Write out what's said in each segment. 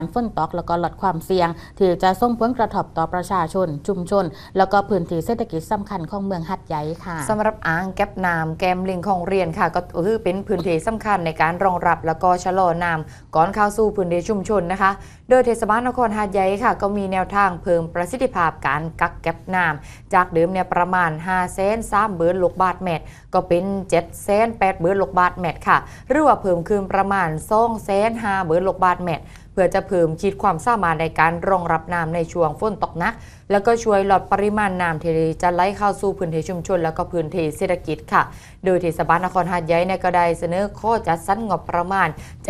ฝนตกแล้วก็ลดความเสี่ยงที่จะส่งผลกระทบต่อประชาชนชุมชนแล้วก็พื้นที่เศรษฐกิจสำคัญของเมืองหัดใหญ่ค่ะสำหรับอ่างเก็บน้ำแกมลิงของเรียนค่ะก็คือเป็นพื้นที่สำคัญในการรองรับแล้วก็ชะลอน้ำก่อนเข้าสู่พื้นที่ชุมชนนะคะโดยเทศบาลนครหาดใหญ่ค่ะก็มีแนวทางเพิ่มประสิทธิภาพการกักเก็บน้ำจากเดิมเนี่ยประมาณ530,000 ลูกบาศก์เมตรก็เป็น780,000 ลูกบาศก์เมตรค่ะหรือว่าเพิ่มขึ้นประมาณ250,000 ลูกบาศก์เมตรเพื่อจะเพิ่มขีดความสามารถในการรองรับน้ำในช่วงฝนตกหนักแล้วก็ช่วยลดปริมาณน้ำที่จะไหลเข้าสู่พื้นที่ชุมชนแล้วก็พื้นที่เศรษฐกิจค่ะโดยเทศบาลนครหาดใหญ่ก็ได้เสนอข้อจัดสรรงบประมาณ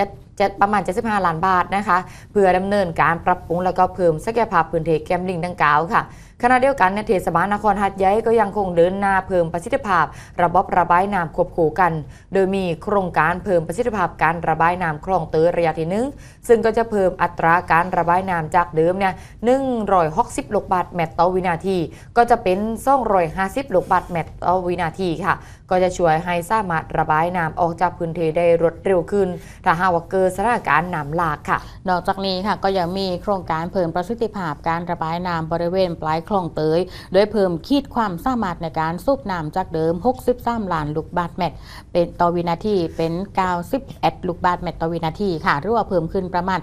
75 ล้านบาทนะคะเพื่อดำเนินการปรับปรุงแล้วก็เพิ่มศักยภาพพื้นที่แกมลิงดังกล่าวค่ะขณะเดียวกันเทศบาลนครหาดใหญ่ก็ยังคงเดินหน้าเพิ่มประสิทธิภาพระบบระบายน้ำควบคู่กันโดยมีโครงการเพิ่มประสิทธิภาพการระบายน้ำคลองเตยระยะที่1ซึ่งก็จะเพิ่มอัตราการระบายน้ำจากเดิม160 ลูกบาศก์เมตรต่อวินาทีก็จะเป็น250 ลูกบาศก์เมตรต่อวินาทีค่ะก็จะช่วยให้สามารถระบายน้ำออกจากพื้นที่ได้รวดเร็วขึ้นถ้าหากว่าเกิดสถานการณ์น้ำหลากค่ะนอกจากนี้ค่ะก็ยังมีโครงการเพิ่มประสิทธิภาพการระบายน้ำบริเวณปลายคลองเตยโดยเพิ่มขีดความสามารถในการสูบน้ำจากเดิม63 ล้านลูกบาศก์เมตรเป็นต่อวินาทีเป็น91 ลูกบาศก์เมตรต่อวินาทีค่ะหรือว่าเพิ่มขึ้นประมาณ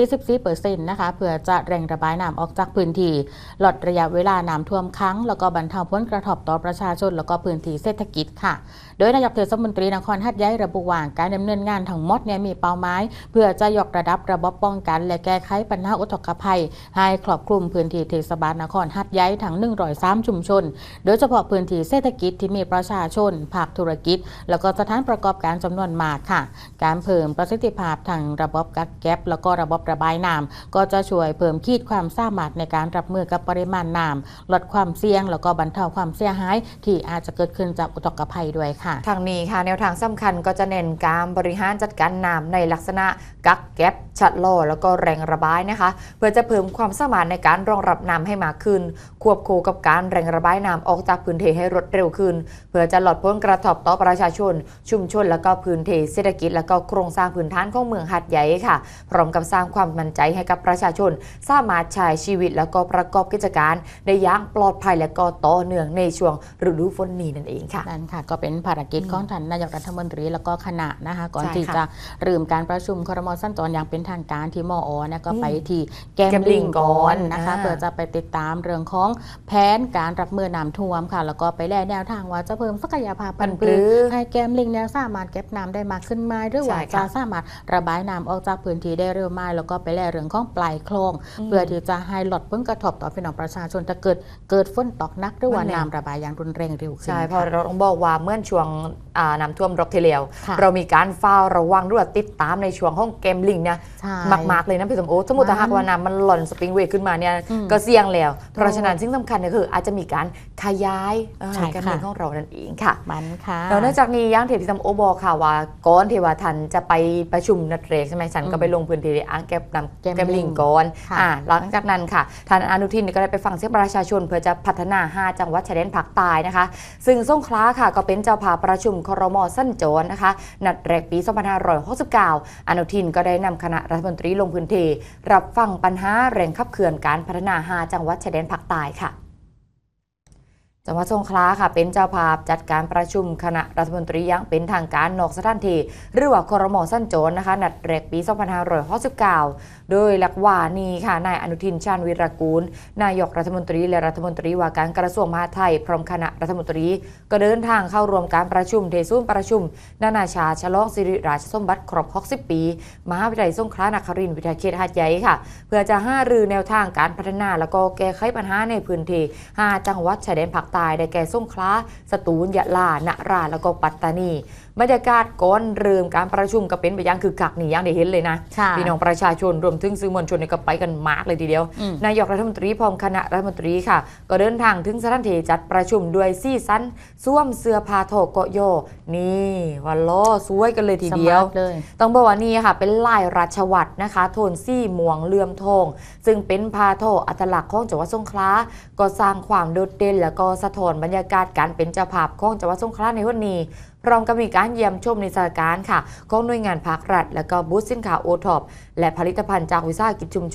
44% นะคะเพื่อจะเร่งระบายน้ำออกจากพื้นที่ลดระยะเวลาน้ำท่วมขังแล้วก็บรรเทาผลกระทบต่อประชาชนแล้วก็พื้นที่เศรษฐกิจค่ะโดยนายกเทศมนตรีนครหาดใหญ่ระบุว่าการดำเนินงานทั้งหมดมีเป้าหมายเพื่อจะยกระดับระบบป้องกันและแก้ไขปัญหาอุทกภัยให้ครอบคลุมพื้นที่เทศบาลนครหาดใหญ่ทั้ง103 ชุมชนโดยเฉพาะพื้นที่เศรษฐกิจที่มีประชาชนภาคธุรกิจแล้วก็สถานประกอบการจำนวนมากค่ะการเพิ่มประสิทธิภาพทางระบบกักเก็บแล้วก็ระบบระบายน้ำก็จะช่วยเพิ่มขีดความสามารถในการรับมือกับปริมาณน้ำลดความเสี่ยงแล้วก็บรรเทาความเสียหายที่อาจจะเกิดขึ้นจากอุทกภัยด้วยค่ะทางนี้ค่ะแนวทางสำคัญก็จะเน้นการบริหารจัดการน้ำในลักษณะกักเก็บชะลอแล้วก็แรงระบายนะคะเพื่อจะเพิ่มความสามารถในการรองรับน้ำให้มากขึ้นควบคู่กับการแรงระบายน้ำออกจากพื้นที่ให้รวดเร็วขึ้นเพื่อจะลดผลกระทบต่อประชาชนชุมชนแล้วก็พื้นที่เศรษฐกิจแล้วก็โครงสร้างพื้นฐานของเมืองหาดใหญ่ค่ะพร้อมกับสร้างความมั่นใจให้กับประชาชนสามารถใช้ชีวิตแล้วก็ประกอบกิจการได้อย่างปลอดภัยและก็ต่อเนื่องในช่วงฤดูฝนนี้นั่นเองค่ะนั่นค่ะก็เป็นภารกิจของท่านนายกรัฐมนตรีแล้วก็คณะนะคะก่อนที่จะเริ่มการประชุมครม.สั้นตอนอย่างเป็นทางการที่มอ.ก็ไปที่แกมลิงก่อนนะคะเพื่อจะไปติดตามเรื่องของแผนการรับมือน้ำท่วมค่ะแล้วก็ไปแนวทางว่าจะเพิ่มศักยภาพพันธุ์พืชให้แกมลิงสามารถเก็บน้ำได้มากขึ้นไหมหรือว่าจะสามารถระบายน้ำออกจากพื้นที่ได้เร็วไหมแล้วก็ไปเรื่องของปลายคลองเพื่อที่จะให้ลดผลกระทบต่อพี่น้องประชาชนถ้าเกิดฝนตกหนักหรือว่าน้ำระบายอย่างรุนแรงเร็วขึ้นใช่เพราะเราต้องบอกว่าเมื่อช่วงน้ำท่วมรอบที่แล้วเรามีการเฝ้าระวังด้วยติดตามในช่วงห้องแกมลิงเนี่ยมากๆเลยนะพี่สมโอสมมติถ้าหากว่าน้ำมันหล่นสปริงเวย์ขึ้นมาเนี่ยก็เสี่ยงแล้วเพราะฉะนั้นสิ่งสำคัญก็คืออาจจะมีการขยายแกมลิงของเรานั่นเองค่ะมันค่ะแล้วนอกจากนี้ย่างเทพี่สมโอบอกค่ะว่าก่อนที่ว่าท่านจะไปประชุมนัดแรกใช่ไหมฉันก็ไปลงพื้นที่อ่างเก็บน้ำแกมลิงก่อนหลังจากนั้นค่ะท่านอนุทินก็ได้ไปฟังเสียงประชาชนเพื่อจะพัฒนา5 จังหวัดชายแดนภาคใต้นะคะซึ่งสงขลาค่ะก็เป็นเจ้าภาพประชุมครม.สั้นโจรนะคะนัดแรกปี2569อนุทินก็ได้นำคณะรัฐมนตรีลงพื้นที่รับฟังปัญหาแรงขับเคลื่อนการพัฒนา5 จังหวัดชายแดนภาคใต้ค่ะจังหวัดสงขลาค่ะเป็นเจ้าภาพจัดการประชุมคณะรัฐมนตรีอย่างเป็นทางการนอกสถานที่หรือว่าครม.สั้นโจรนะคะนัดแรกปี2569โดยหลักว่านี้ค่ะนายอนุทินชาญวีรกูลนายกรัฐมนตรีและรัฐมนตรีว่าการกระทรวงมหาดไทยพร้อมคณะรัฐมนตรีก็เดินทางเข้าร่วมการประชุมที่ศูนย์ประชุมนานาชาติฉลองสิริราชสมบัติครบ60 ปีมหาวิทยาลัยสงขลานครินทร์วิทยาเขตหาดใหญ่ค่ะเพื่อจะหารือแนวทางการพัฒนาและก็แก้ไขปัญหาในพื้นที่5 จังหวัดชายแดนภาคใต้ได้แก่สงขลาสตูลยะลานราและก็ปัตตานีบรรยากาศก่อนเริ่มการประชุมก็เป็นไปอย่างคึกคักนี่อย่างได้เห็นเลยนะพี่น้องประชาชนรวมถึงสื่อมวลชนก็ไปกันมากเลยทีเดียวนายกรัฐมนตรีพร้อมคณะรัฐมนตรีค่ะก็เดินทางถึงสถานที่จัดประชุมด้วยซี่ซันสวมเสื้อผ้าโทโกโยนี่วันล้อสวยกันเลยทีเดียวต้องบอกว่านี่ค่ะเป็นลายราชวัตรนะคะโทนซี่ม่วงเลื่อมทองซึ่งเป็นผ้าโทอัตลักษณ์ของจังหวัดสงขลาก็สร้างความโดดเด่นและก็สะท้อนบรรยากาศการเป็นเจ้าภาพของจังหวัดสงขลาในวันนี้พพร้อมกับมีการเยี่ยมชมในสถานการณ์ค่ะของหน่วยงานภาครัฐและก็บูธสินค้าโอท็อปและผลิตภัณฑ์จากวิสาหกิจชุมชน